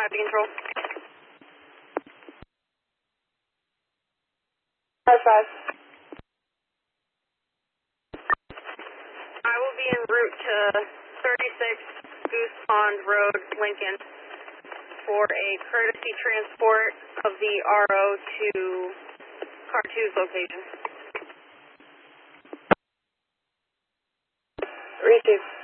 traffic control. 5-5. I will be en route to 36 Goose Pond Road, Lincoln, for a courtesy transport of the RO to Car 2's location. Receive.